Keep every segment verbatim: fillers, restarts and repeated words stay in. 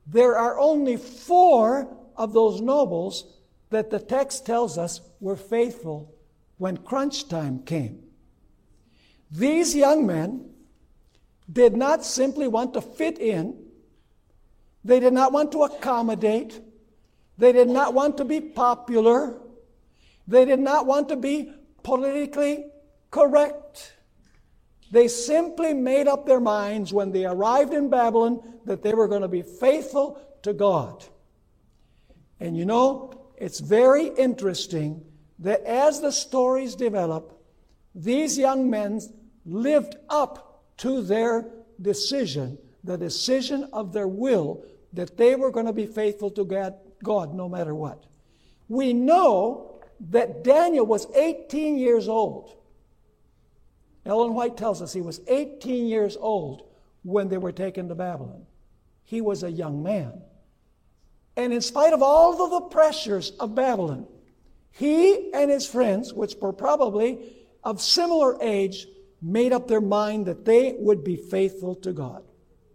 there are only four of those nobles that the text tells us were faithful when crunch time came. These young men did not simply want to fit in. They did not want to accommodate. They did not want to be popular. They did not want to be politically correct. They simply made up their minds when they arrived in Babylon that they were going to be faithful to God. And you know, it's very interesting that as the stories develop, these young men lived up to their decision, the decision of their will, that they were going to be faithful to God, God no matter what. We know that Daniel was eighteen years old. Ellen White tells us he was eighteen years old when they were taken to Babylon. He was a young man. And in spite of all of the pressures of Babylon, he and his friends, which were probably of similar age, made up their mind that they would be faithful to God.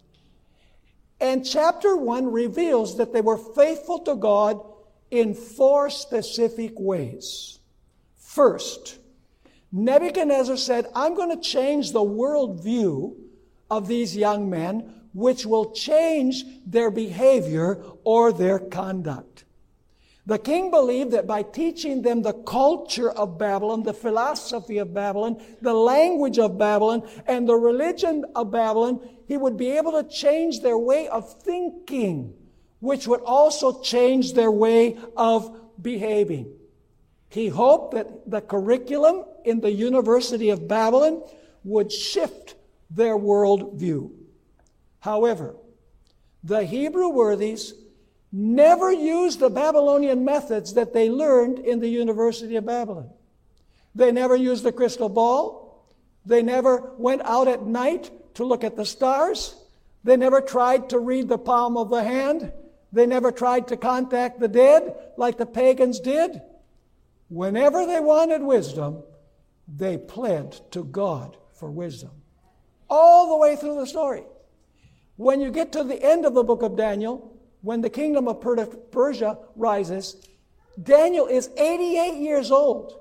And chapter one reveals that they were faithful to God in four specific ways. First, Nebuchadnezzar said, I'm going to change the worldview of these young men, which will change their behavior or their conduct. The king believed that by teaching them the culture of Babylon, the philosophy of Babylon, the language of Babylon, and the religion of Babylon, he would be able to change their way of thinking, which would also change their way of behaving. He hoped that the curriculum in the University of Babylon would shift their worldview. However, the Hebrew worthies never used the Babylonian methods that they learned in the University of Babylon. They never used the crystal ball. They never went out at night to look at the stars. They never tried to read the palm of the hand. They never tried to contact the dead like the pagans did. Whenever they wanted wisdom, they pled to God for wisdom. All the way through the story. When you get to the end of the book of Daniel, when the kingdom of Persia rises, Daniel is eighty-eight years old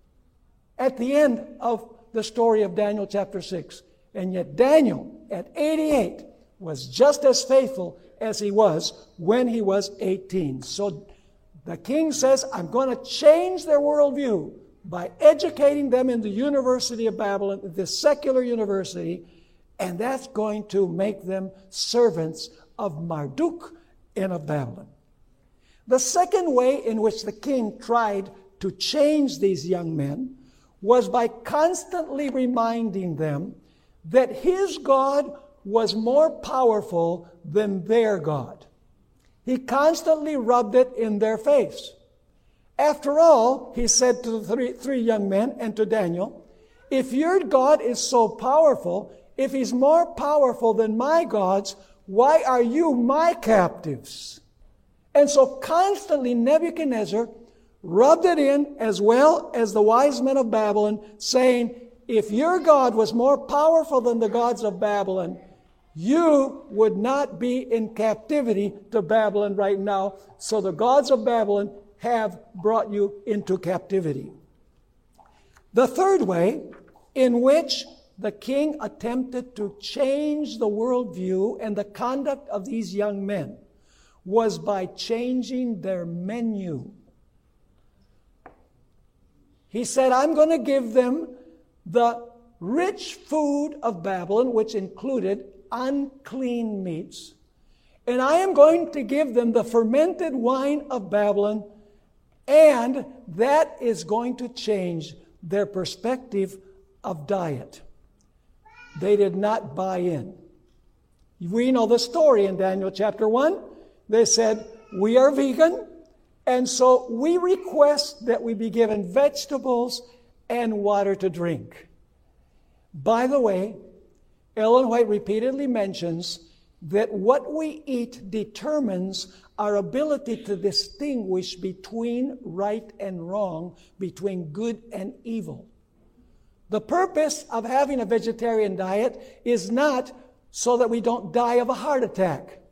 at the end of the story of Daniel chapter six. And yet Daniel, at eighty-eight, was just as faithful as he was when he was eighteen. So the king says, I'm going to change their worldview by educating them in the University of Babylon, this secular university, and that's going to make them servants of Marduk and of Babylon. The second way in which the king tried to change these young men was by constantly reminding them that his God was more powerful than their God. He constantly rubbed it in their face. After all, he said to the three, three young men and to Daniel, if your God is so powerful, if he's more powerful than my gods, why are you my captives? And so constantly Nebuchadnezzar rubbed it in as well as the wise men of Babylon, saying, if your God was more powerful than the gods of Babylon, you would not be in captivity to Babylon right now. So the gods of Babylon have brought you into captivity. The third way in which the king attempted to change the worldview and the conduct of these young men was by changing their menu. He said, I'm going to give them the rich food of Babylon, which included unclean meats, and I am going to give them the fermented wine of Babylon, and that is going to change their perspective of diet. They did not buy in. We know the story in Daniel chapter one. They said, we are vegan, and so we request that we be given vegetables and water to drink. By the way, Ellen White repeatedly mentions that what we eat determines our ability to distinguish between right and wrong, between good and evil. The purpose of having a vegetarian diet is not so that we don't die of a heart attack.